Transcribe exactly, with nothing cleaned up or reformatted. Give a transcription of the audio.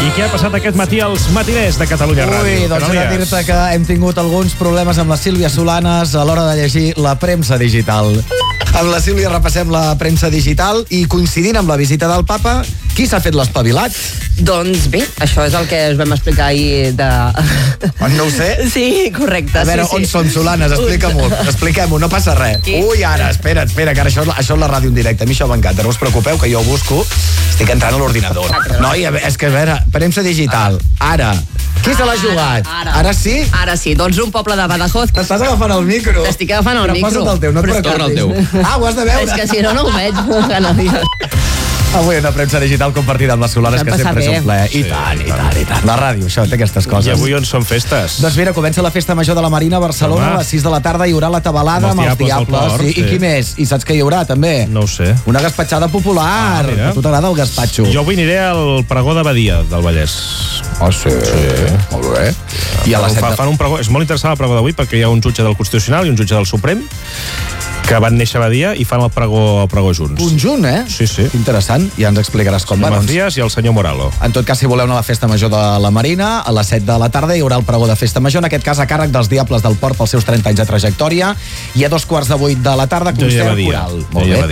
I què ha passat aquest matí als matiners de Catalunya Ràdio? Ui, doncs he de dir-te que hem tingut alguns problemes amb la Sílvia Solanes a l'hora de llegir la premsa digital. Amb la Sílvia repassem la premsa digital i coincidint amb la visita del papa, qui s'ha fet l'espavilat? Doncs bé, això és el que us vam explicar ahir de... No ho sé? Sí, correcte. A veure, sí, on sí. som, Solanes? Explica-m'ho, expliquem-ho, no passa res. Qui? Ui, ara, espera, espera, que ara això, això és la ràdio en directe. A mi això m'encanta, no us preocupeu, que jo ho busco. Estic entrant a l'ordinador. Noi, és que a veure, premsa digital, ara... Qui se l'ha jugat? Ara, ara sí? Ara sí, doncs un poble de Badajoz. T'estàs agafant el micro. T'estic agafant el Però micro. posa't el teu, no et Però preocupis. torna el teu. Ah, ho has de veure. És que si no, no ho veig. Avui una premsa digital compartida amb les Solanes, S'ha que sempre és passat un plaer. I Sí, tant, i i tant. tant, i tant. La ràdio, això, té aquestes coses. I avui on són festes? Doncs mira, comença la festa major de la Marina a Barcelona. Home. A les sis de la tarda hi haurà la tabalada amb Amb els els Diables del Diables. Port, sí. I sí. qui més? I saps què hi haurà, també? No ho sé. Una gaspatxada popular. Ah, mira. A tu t'agrada el gaspatxo? Jo avui aniré al pregó de Badia, del Vallès. Oh, sí. sí. Molt bé. I a les set Fa, de... fan un pregó, és molt interessant el pregó d'avui perquè hi ha un jutge del Constitucional i un jutge del Suprem que van néixer a Badia i fan el pregó, el pregó junts. Conjunt, eh? Sí, sí. Interessant. Ja ens explicaràs com va. El Doncs. Macías i el senyor Moralo. En tot cas, si voleu anar a la festa major de la Marina, a les set de la tarda hi haurà el pregó de festa major, en aquest cas a càrrec dels Diables del Port pels seus trenta anys de trajectòria, i a dos quarts de vuit de la tarda Jo hi concert Badia. coral. Jo Molt hi bé. Badia.